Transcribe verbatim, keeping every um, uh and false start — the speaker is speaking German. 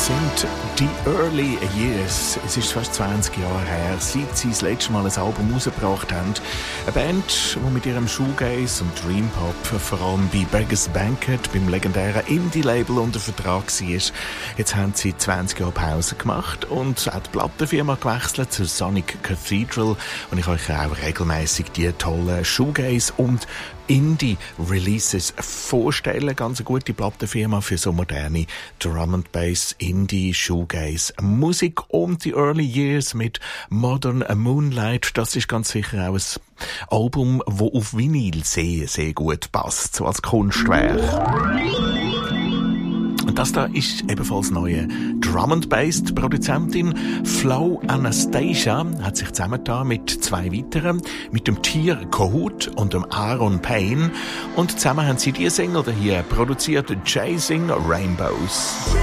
sind die Early Years. Es ist fast zwanzig Jahre her, seit sie das letzte Mal ein Album rausgebracht haben. Eine Band, die mit ihrem Shoegaze und Dream Pop vor allem bei Beggars Banquet, beim legendären Indie-Label, unter Vertrag war. Jetzt haben sie zwanzig Jahre Pause gemacht und auch die Plattenfirma gewechselt zur Sonic Cathedral. Und ich euch auch regelmäßig die tollen Shoegaze und Indie-Releases vorstellen. Ganz eine gute Plattenfirma für so moderne Drum and Bass, Indie, Shoegaze, Musik und die Early Years mit Modern Moonlight. Das ist ganz sicher auch ein Album, das auf Vinyl sehr, sehr gut passt, so als Kunstwerk. Und das da ist ebenfalls neue Drum and Bass. Die Produzentin Flow Anastasia hat sich zusammengetan mit zwei weiteren, mit dem Tier Kohut und dem Aaron Payne. Und zusammen haben sie die Single hier produziert, Chasing Rainbows.